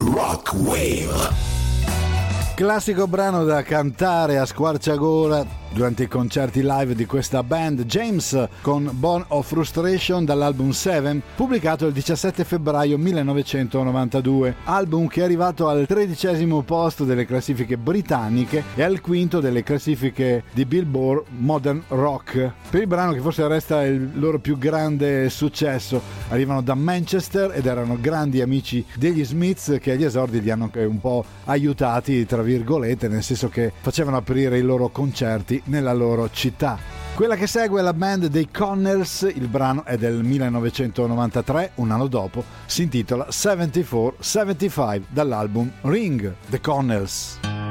Rock Wave. Classico brano da cantare a squarciagola durante i concerti live di questa band, James con Born of Frustration dall'album Seven, pubblicato il 17 febbraio 1992, album che è arrivato al 13° posto delle classifiche britanniche e al 5° delle classifiche di Billboard Modern Rock. Per il brano, che forse resta il loro più grande successo, arrivano da Manchester ed erano grandi amici degli Smiths, che agli esordi li hanno un po' aiutati, tra virgolette, nel senso che facevano aprire i loro concerti nella loro città. Quella che segue è la band dei Connells, il brano è del 1993, un anno dopo, si intitola 74-75 dall'album Ring, The Connells.